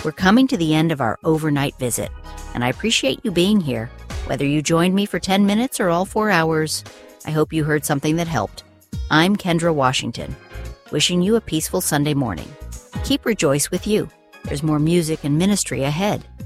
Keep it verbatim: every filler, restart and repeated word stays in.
We're coming to the end of our overnight visit, and I appreciate you being here. Whether you joined me for ten minutes or all four hours, I hope you heard something that helped. I'm Kendra Washington, wishing you a peaceful Sunday morning. Keep Rejoice with you. There's more music and ministry ahead.